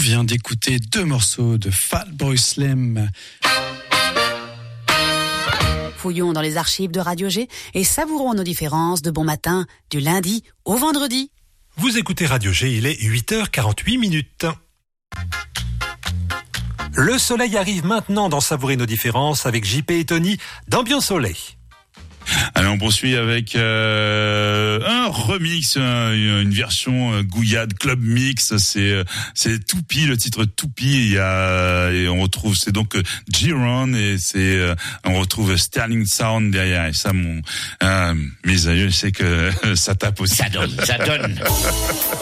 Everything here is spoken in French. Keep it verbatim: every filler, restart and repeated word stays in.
vient d'écouter deux morceaux de Fatboy Slim. Fouillons dans les archives de Radio G et savourons nos différences de bon matin du lundi au vendredi. Vous écoutez Radio G, il est huit heures quarante-huit minutes. Le soleil arrive maintenant dans Savourer nos différences avec J P et Tony d'Ambiance Soleil. Allez, on poursuit avec euh, un remix, un, une version euh, Gouillade Club Mix. C'est c'est Toupie, le titre Toupie. Il y a et on retrouve c'est donc G-Ron et c'est euh, on retrouve Sterling Sound derrière. Et ça, mon euh, mes aïeux, c'est que ça tape aussi. Ça donne, ça donne.